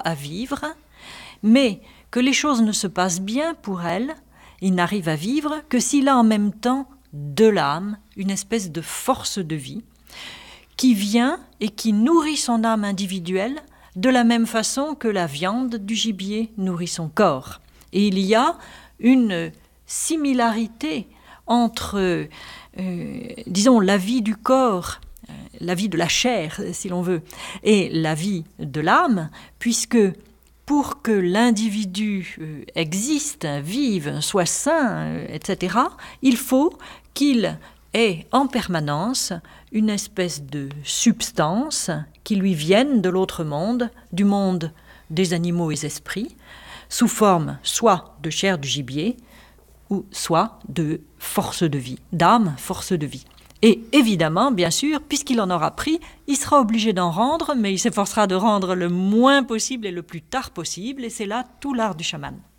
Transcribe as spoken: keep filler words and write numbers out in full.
à vivre, mais que les choses ne se passent bien pour elle, il n'arrive à vivre que s'il a en même temps de l'âme, une espèce de force de vie, qui vient et qui nourrit son âme individuelle de la même façon que la viande du gibier nourrit son corps. Et il y a une similarité entre, euh, disons, la vie du corps, euh, la vie de la chair, si l'on veut, et la vie de l'âme, puisque pour que l'individu euh, existe, vive, soit sain, euh, et cetera, il faut qu'il ait en permanence une espèce de substance qui lui vienne de l'autre monde, du monde des animaux et des esprits, sous forme soit de chair du gibier, ou soit de force de vie, d'âme, force de vie. Et évidemment, bien sûr, puisqu'il en aura pris, il sera obligé d'en rendre, mais il s'efforcera de rendre le moins possible et le plus tard possible, et c'est là tout l'art du chaman.